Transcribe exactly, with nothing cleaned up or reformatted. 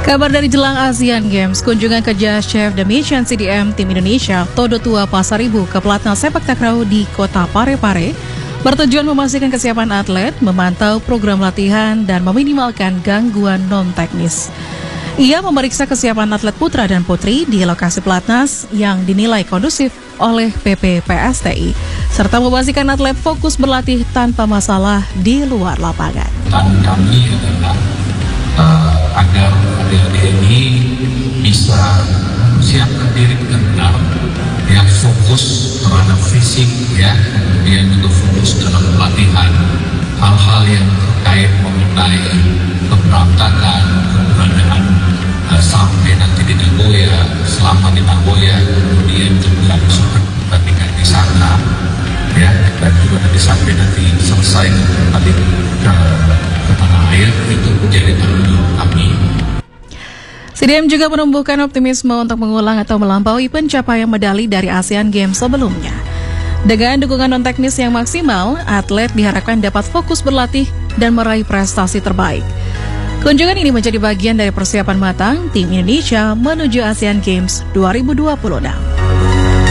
Kabar dari jelang ASEAN Games, kunjungan kerja Chef The Mission C D M Tim Indonesia Todo Tua Pasaribu ke Pelatnas Sepak Takraw di Kota Parepare bertujuan memastikan kesiapan atlet, memantau program latihan, dan meminimalkan gangguan non-teknis. Ia memeriksa kesiapan atlet putra dan putri di lokasi Pelatnas yang dinilai kondusif oleh P P P S T I, serta memastikan atlet fokus berlatih tanpa masalah di luar lapangan. Tantangan kami adalah uh, agar adik-adik ini bisa siapkan diri benar-benar, yang fokus terhadap fisik, ya, kemudian juga fokus dalam pelatihan, hal-hal yang terkait mengenai keberangkatan, keberadaan uh, sampai nanti di Nagoya, selama di Nagoya, kemudian juga super pertandingan di sana, ya, dan juga nanti sampai nanti selesai nanti ke, ke tanah air, itu menjadi tanggung kami. C D M juga menumbuhkan optimisme untuk mengulang atau melampaui pencapaian medali dari ASEAN Games sebelumnya. Dengan dukungan non-teknis yang maksimal, atlet diharapkan dapat fokus berlatih dan meraih prestasi terbaik. Kunjungan ini menjadi bagian dari persiapan matang tim Indonesia menuju ASEAN Games dua ribu dua puluh enam.